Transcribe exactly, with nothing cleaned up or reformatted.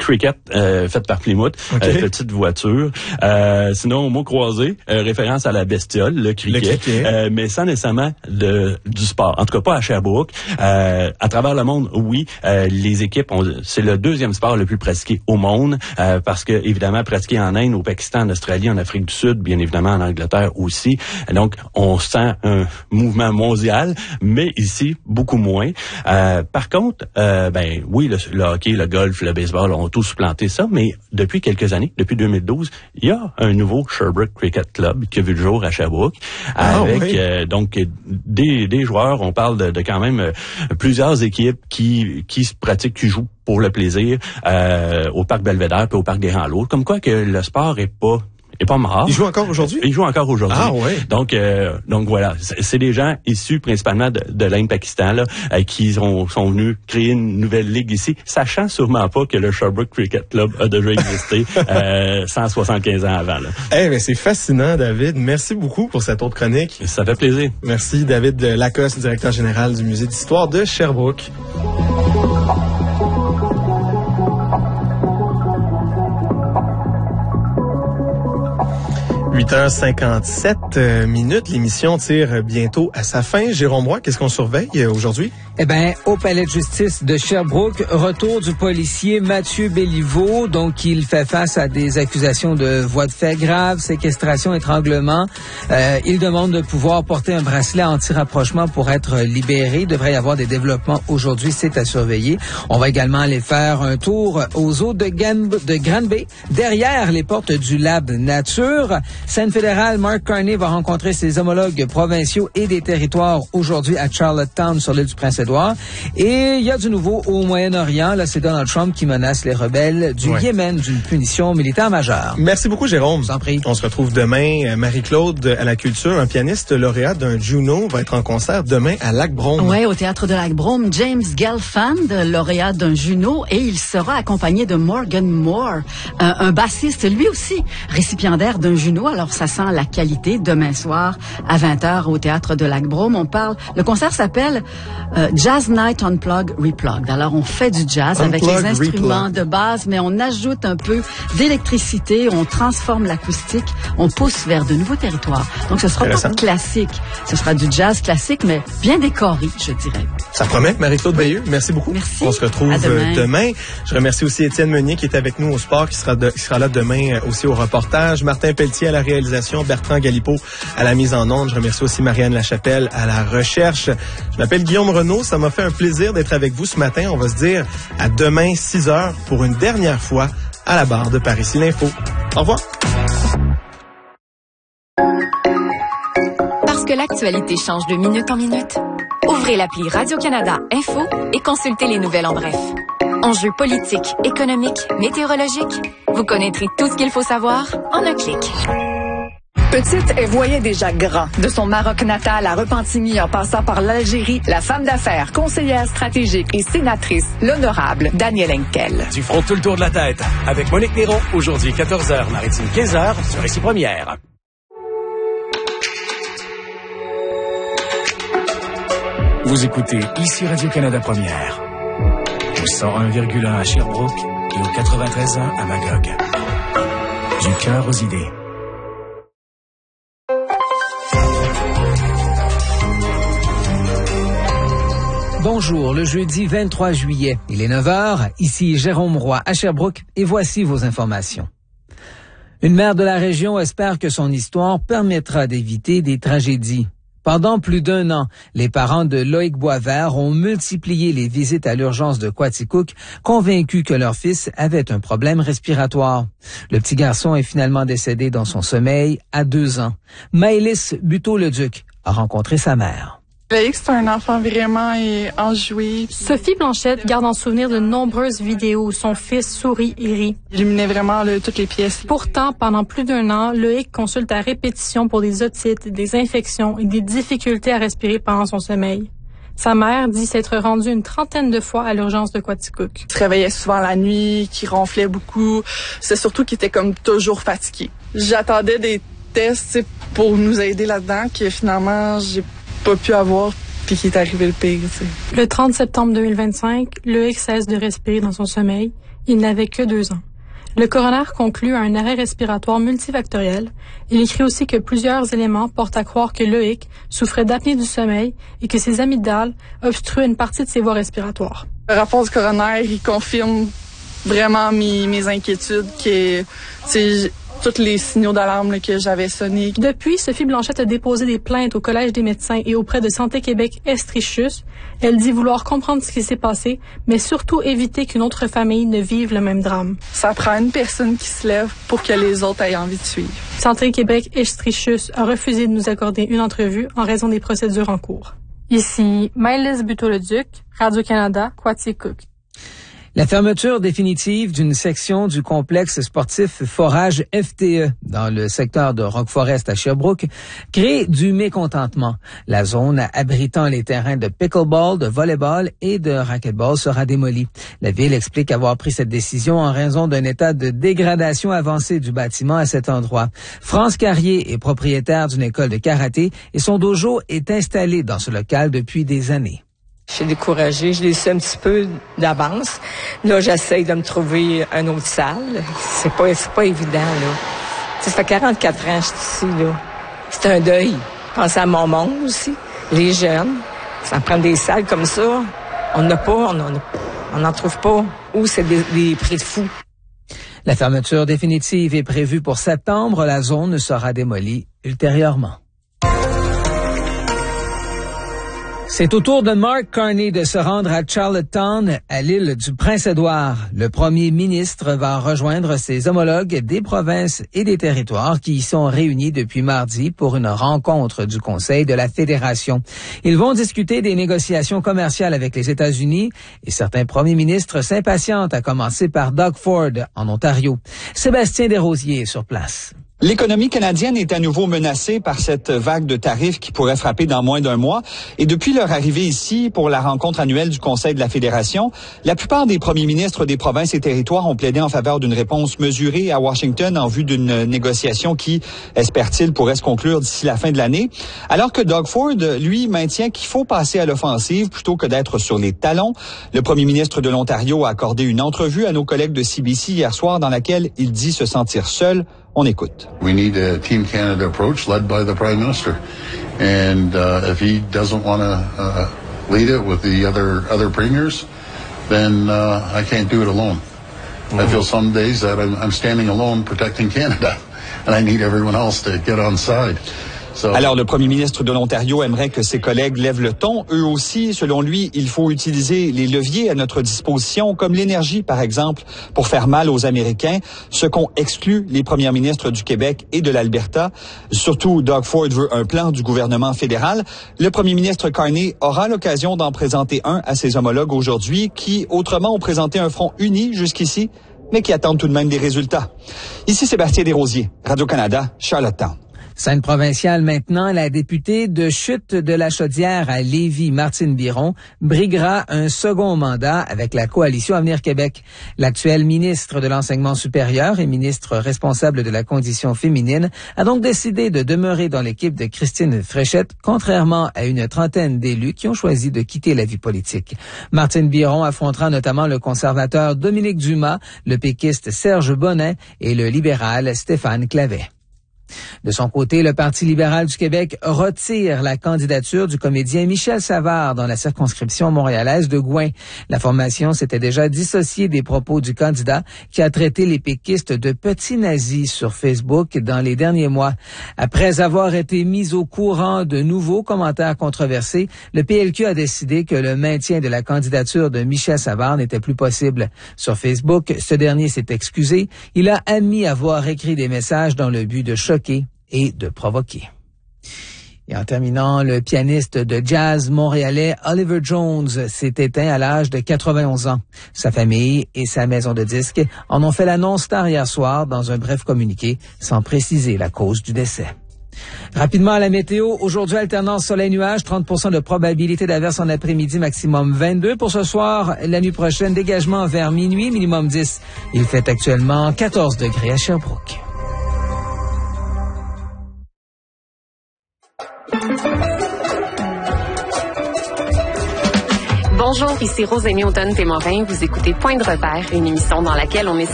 cricket euh, faite par Plymouth, okay. euh, petite voiture. Euh, sinon, mot croisé, euh, référence à la bestiole, le cricket, le cricket. Euh, mais sans nécessairement de, du sport. En tout cas, pas à Sherbrooke. Euh, à travers le monde, oui, euh, les équipes, ont, c'est le deuxième sport le plus pratiqué au monde, euh, parce que, évidemment, pratiqué en Inde, au Pakistan, en Australie, en Afrique du Sud, bien évidemment en Angleterre aussi. Donc, on sent un mouvement mondial, mais ici, beaucoup moins. Euh, par contre, euh, ben oui, le, le hockey, le golf, le baseball ont tous supplanté ça, mais depuis quelques années, depuis deux mille douze, il y a un nouveau Sherbrooke Cricket Club qui a vu le jour à Sherbrooke, ah, avec oui. euh, donc des, des joueurs. On parle de, de quand même euh, plusieurs équipes qui qui se pratiquent, qui jouent pour le plaisir euh, au Parc Belvédère puis au Parc des Rangs-Lourdes. Comme quoi que le sport est pas est pas mort. Il joue encore aujourd'hui? Il joue encore aujourd'hui. Ah ouais. Donc euh, donc voilà, c'est, c'est des gens issus principalement de, de l'Inde-Pakistan là, euh, qui sont, sont venus créer une nouvelle ligue ici, sachant sûrement pas que le Sherbrooke Cricket Club a déjà existé euh, cent soixante-quinze ans avant. Là. Eh hey, mais c'est fascinant, David. Merci beaucoup pour cette autre chronique. Ça fait plaisir. Merci, David Lacoste, directeur général du Musée d'histoire de Sherbrooke. huit heures cinquante-sept minutes. L'émission tire bientôt à sa fin. Jérôme Roy, qu'est-ce qu'on surveille aujourd'hui? Eh bien, au palais de justice de Sherbrooke, retour du policier Mathieu Béliveau. Donc, il fait face à des accusations de voies de fait graves, séquestration, étranglement. Euh, il demande de pouvoir porter un bracelet anti-rapprochement pour être libéré. Il devrait y avoir des développements aujourd'hui. C'est à surveiller. On va également aller faire un tour aux eaux de, Gan- de Granby, derrière les portes du Lab Nature. Scène fédérale, Mark Carney va rencontrer ses homologues provinciaux et des territoires aujourd'hui à Charlottetown sur l'île du Prince-Édouard. Et il y a du nouveau au Moyen-Orient. Là, c'est Donald Trump qui menace les rebelles du ouais. Yémen d'une punition militaire majeure. Merci beaucoup, Jérôme. Je vous en prie. On se retrouve demain. Marie-Claude à la culture, un pianiste lauréat d'un Juno, va être en concert demain à Lac-Brome. Oui, au théâtre de Lac-Brome, James Gelfand, lauréat d'un Juno, et il sera accompagné de Morgan Moore, un, un bassiste, lui aussi, récipiendaire d'un Juno. Alors, ça sent la qualité. Demain soir, à vingt heures, au théâtre de Lac-Brome, on parle... Le concert s'appelle euh, Jazz Night Unplugged Replugged. Alors, on fait du jazz Unplugged, avec les instruments replugged. de base, mais on ajoute un peu d'électricité, on transforme l'acoustique, on pousse vers de nouveaux territoires. Donc, ce sera pas classique. Ce sera du jazz classique, mais bien décoré, je dirais. Ça promet. Marie-Claude Bayeux, merci beaucoup. Merci. On se retrouve demain. demain. Je remercie aussi Étienne Meunier qui est avec nous au sport, qui sera, de, qui sera là demain aussi au reportage. Martin Pelletier à la réalisation, Bertrand Galipeau à la mise en onde. Je remercie aussi Marianne Lachapelle à la recherche. Je m'appelle Guillaume Renaud. Ça m'a fait un plaisir d'être avec vous ce matin. On va se dire à demain six heures pour une dernière fois à la barre de Par-Ici l'Info. Au revoir. Parce que l'actualité change de minute en minute, ouvrez l'appli Radio-Canada Info et consultez les nouvelles en bref. Enjeux politiques, économiques, météorologiques, vous connaîtrez tout ce qu'il faut savoir en un clic. Petite, elle voyait déjà grand. De son Maroc natal à Repentigny en passant par l'Algérie, la femme d'affaires, conseillère stratégique et sénatrice, l'honorable Danielle Henkel. Tu feras tout le tour de la tête avec Monique Néron, aujourd'hui quatorze heures, Maritime quinze heures, sur Ici Première. Vous écoutez Ici Radio-Canada Première. Au cent un virgule un à Sherbrooke et au quatre-vingt-treize un à Magog. Du cœur aux idées. Bonjour, le jeudi vingt-trois juillet, il est neuf heures, ici Jérôme Roy à Sherbrooke et voici vos informations. Une mère de la région espère que son histoire permettra d'éviter des tragédies. Pendant plus d'un an, les parents de Loïc Boisvert ont multiplié les visites à l'urgence de Quaticook, convaincus que leur fils avait un problème respiratoire. Le petit garçon est finalement décédé dans son sommeil à deux ans. Maëlys Buteau-Leduc a rencontré sa mère. Loïc, c'est un enfant vraiment enjoué. Sophie Blanchette garde en souvenir de nombreuses vidéos où son fils sourit et rit. Il illuminait vraiment là, toutes les pièces. Pourtant, pendant plus d'un an, Loïc consulte à répétition pour des otites, des infections et des difficultés à respirer pendant son sommeil. Sa mère dit s'être rendue une trentaine de fois à l'urgence de Quaticook. Il se réveillait souvent la nuit, qu'il ronflait beaucoup. C'est surtout qu'il était comme toujours fatigué. J'attendais des tests pour nous aider là-dedans, que finalement, j'ai pas pu avoir, puis qui est arrivé le pire. T'sais. Le trente septembre deux mille vingt-cinq, Loïc cesse de respirer dans son sommeil. Il n'avait que deux ans. Le coroner conclut à un arrêt respiratoire multifactoriel. Il écrit aussi que plusieurs éléments portent à croire que Loïc souffrait d'apnée du sommeil et que ses amygdales obstruaient une partie de ses voies respiratoires. Le rapport du coroner, il confirme vraiment mes, mes inquiétudes, que c'est tous les signaux d'alarme là, que j'avais sonnés. Depuis, Sophie Blanchette a déposé des plaintes au Collège des médecins et auprès de Santé Québec Estrichus. Elle dit vouloir comprendre ce qui s'est passé, mais surtout éviter qu'une autre famille ne vive le même drame. Ça prend une personne qui se lève pour que les autres aient envie de suivre. Santé Québec Estrichus a refusé de nous accorder une entrevue en raison des procédures en cours. Ici, Maëlys Buteau-Leduc, Radio-Canada, Quaticook. La fermeture définitive d'une section du complexe sportif Forage F T E dans le secteur de Rock Forest à Sherbrooke crée du mécontentement. La zone abritant les terrains de pickleball, de volleyball et de racquetball sera démolie. La ville explique avoir pris cette décision en raison d'un état de dégradation avancé du bâtiment à cet endroit. France Carrier est propriétaire d'une école de karaté et son dojo est installé dans ce local depuis des années. Je suis découragée, je l'ai su un petit peu d'avance. Là, j'essaye de me trouver une autre salle. C'est pas, c'est pas évident, là. Ça fait quarante-quatre ans que je suis ici, là. C'est un deuil. Penser à mon monde aussi, les jeunes. Ça prend des salles comme ça. On n'en a pas, on n'en trouve pas. Ou c'est des, des prix de fous. La fermeture définitive est prévue pour septembre. La zone sera démolie ultérieurement. C'est au tour de Mark Carney de se rendre à Charlottetown, à l'île du Prince-Édouard. Le premier ministre va rejoindre ses homologues des provinces et des territoires qui y sont réunis depuis mardi pour une rencontre du Conseil de la Fédération. Ils vont discuter des négociations commerciales avec les États-Unis et certains premiers ministres s'impatientent, à commencer par Doug Ford en Ontario. Sébastien Desrosiers est sur place. L'économie canadienne est à nouveau menacée par cette vague de tarifs qui pourrait frapper dans moins d'un mois. Et depuis leur arrivée ici pour la rencontre annuelle du Conseil de la Fédération, la plupart des premiers ministres des provinces et territoires ont plaidé en faveur d'une réponse mesurée à Washington en vue d'une négociation qui, espère-t-il, pourrait se conclure d'ici la fin de l'année. Alors que Doug Ford, lui, maintient qu'il faut passer à l'offensive plutôt que d'être sur les talons. Le premier ministre de l'Ontario a accordé une entrevue à nos collègues de C B C hier soir dans laquelle il dit se sentir seul. On écoute. We need a Team Canada approach led by the Prime Minister. And uh, if he doesn't want to uh, lead it with the other other premiers, then uh, I can't do it alone. Mm-hmm. I feel some days that I'm, I'm standing alone protecting Canada, and I need everyone else to get on side. Alors, le premier ministre de l'Ontario aimerait que ses collègues lèvent le ton. Eux aussi, selon lui, il faut utiliser les leviers à notre disposition, comme l'énergie, par exemple, pour faire mal aux Américains, ce qu'ont exclu les premiers ministres du Québec et de l'Alberta. Surtout, Doug Ford veut un plan du gouvernement fédéral. Le premier ministre Carney aura l'occasion d'en présenter un à ses homologues aujourd'hui, qui, autrement, ont présenté un front uni jusqu'ici, mais qui attendent tout de même des résultats. Ici Sébastien Desrosiers, Radio-Canada, Charlottetown. Scène provinciale maintenant, la députée de Chute de la Chaudière à Lévis, Martine Biron, briguera un second mandat avec la coalition Avenir Québec. L'actuelle ministre de l'Enseignement supérieur et ministre responsable de la condition féminine a donc décidé de demeurer dans l'équipe de Christine Fréchette, contrairement à une trentaine d'élus qui ont choisi de quitter la vie politique. Martine Biron affrontera notamment le conservateur Dominique Dumas, le péquiste Serge Bonin et le libéral Stéphane Clavet. De son côté, le Parti libéral du Québec retire la candidature du comédien Michel Savard dans la circonscription montréalaise de Gouin. La formation s'était déjà dissociée des propos du candidat qui a traité les péquistes de petits nazis sur Facebook dans les derniers mois. Après avoir été mis au courant de nouveaux commentaires controversés, le P L Q a décidé que le maintien de la candidature de Michel Savard n'était plus possible. Sur Facebook, ce dernier s'est excusé. Il a admis avoir écrit des messages dans le but de choquer et de provoquer. Et en terminant, le pianiste de jazz montréalais Oliver Jones s'est éteint à l'âge de quatre-vingt-onze ans. Sa famille et sa maison de disques en ont fait l'annonce tard hier soir dans un bref communiqué, sans préciser la cause du décès. Rapidement à la météo, aujourd'hui alternance soleil-nuage, trente pour cent de probabilité d'averse en après-midi, maximum vingt-deux. Pour ce soir, la nuit prochaine, dégagement vers minuit, minimum dix. Il fait actuellement quatorze degrés à Sherbrooke. Bonjour, ici Rosémie Automne-Témorin. Vous écoutez Point de repère, une émission dans laquelle on essaie